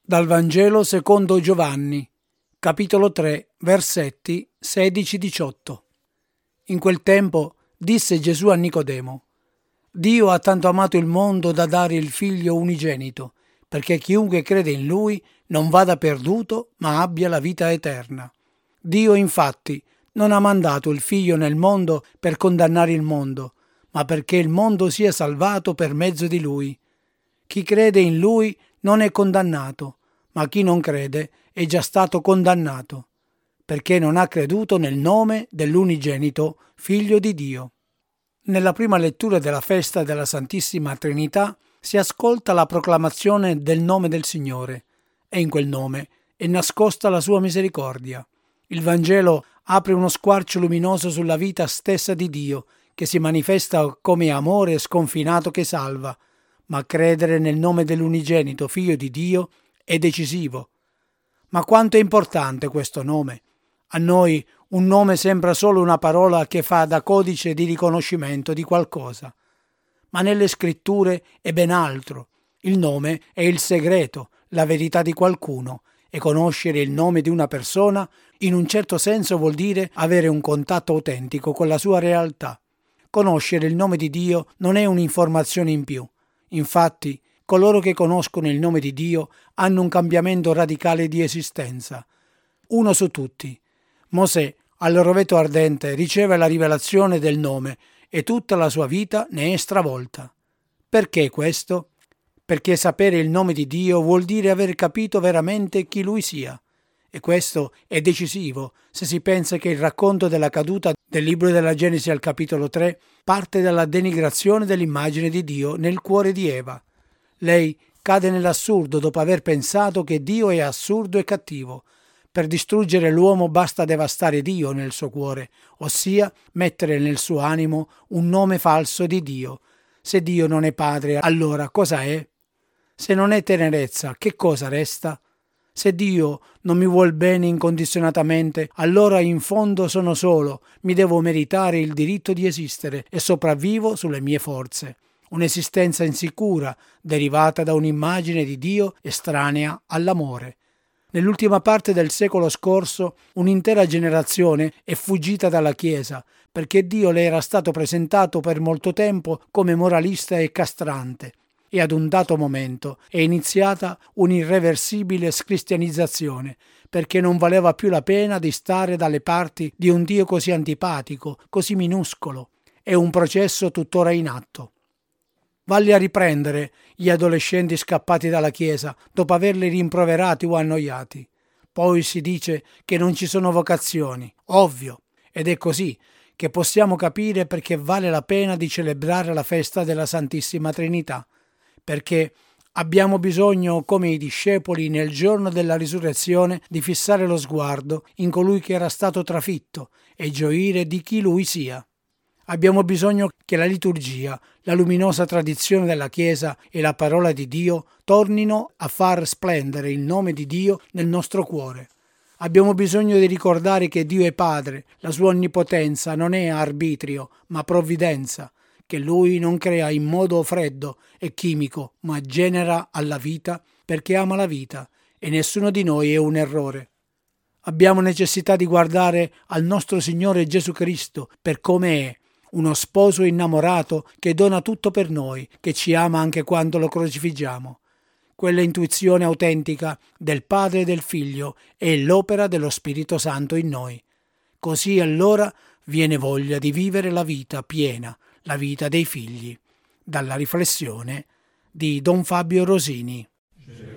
Dal Vangelo secondo Giovanni, capitolo 3, versetti 16-18. In quel tempo disse Gesù a Nicodemo: Dio ha tanto amato il mondo da dare il Figlio unigenito, perché chiunque crede in Lui non vada perduto, ma abbia la vita eterna. Dio infatti non ha mandato il Figlio nel mondo per condannare il mondo, ma perché il mondo sia salvato per mezzo di Lui. Chi crede in Lui non è condannato, ma chi non crede è già stato condannato, perché non ha creduto nel nome dell'unigenito Figlio di Dio. Nella prima lettura della festa della Santissima Trinità si ascolta la proclamazione del nome del Signore, e in quel nome è nascosta la sua misericordia. Il Vangelo apre uno squarcio luminoso sulla vita stessa di Dio, che si manifesta come amore sconfinato che salva, ma credere nel nome dell'unigenito Figlio di Dio è decisivo. Ma quanto è importante questo nome? A noi un nome sembra solo una parola che fa da codice di riconoscimento di qualcosa. Ma nelle scritture è ben altro. Il nome è il segreto, la verità di qualcuno, e conoscere il nome di una persona in un certo senso vuol dire avere un contatto autentico con la sua realtà. Conoscere il nome di Dio non è un'informazione in più. Infatti, coloro che conoscono il nome di Dio hanno un cambiamento radicale di esistenza. Uno su tutti. Mosè, al roveto ardente, riceve la rivelazione del nome e tutta la sua vita ne è stravolta. Perché questo? Perché sapere il nome di Dio vuol dire aver capito veramente chi Lui sia. E questo è decisivo se si pensa che il racconto della caduta del libro della Genesi al capitolo 3 parte dalla denigrazione dell'immagine di Dio nel cuore di Eva. Lei cade nell'assurdo dopo aver pensato che Dio è assurdo e cattivo. Per distruggere l'uomo basta devastare Dio nel suo cuore, ossia mettere nel suo animo un nome falso di Dio. Se Dio non è padre, allora cosa è? Se non è tenerezza, che cosa resta? Se Dio non mi vuol bene incondizionatamente, allora in fondo sono solo, mi devo meritare il diritto di esistere e sopravvivo sulle mie forze. Un'esistenza insicura, derivata da un'immagine di Dio estranea all'amore. Nell'ultima parte del secolo scorso, un'intera generazione è fuggita dalla Chiesa, perché Dio le era stato presentato per molto tempo come moralista e castrante. E ad un dato momento è iniziata un'irreversibile scristianizzazione, perché non valeva più la pena di stare dalle parti di un Dio così antipatico, così minuscolo. È un processo tuttora in atto. Valli a riprendere gli adolescenti scappati dalla Chiesa dopo averli rimproverati o annoiati. Poi si dice che non ci sono vocazioni. Ovvio. Ed è così che possiamo capire perché vale la pena di celebrare la festa della Santissima Trinità. Perché abbiamo bisogno, come i discepoli nel giorno della risurrezione, di fissare lo sguardo in colui che era stato trafitto e gioire di chi lui sia. Abbiamo bisogno che la liturgia, la luminosa tradizione della Chiesa e la parola di Dio tornino a far splendere il nome di Dio nel nostro cuore. Abbiamo bisogno di ricordare che Dio è Padre, la sua onnipotenza non è arbitrio, ma provvidenza, che Lui non crea in modo freddo e chimico, ma genera alla vita perché ama la vita e nessuno di noi è un errore. Abbiamo necessità di guardare al nostro Signore Gesù Cristo per come è, uno sposo innamorato che dona tutto per noi, che ci ama anche quando lo crocifiggiamo. Quella intuizione autentica del Padre e del Figlio è l'opera dello Spirito Santo in noi. Così allora viene voglia di vivere la vita piena, la vita dei figli. Dalla riflessione di Don Fabio Rosini.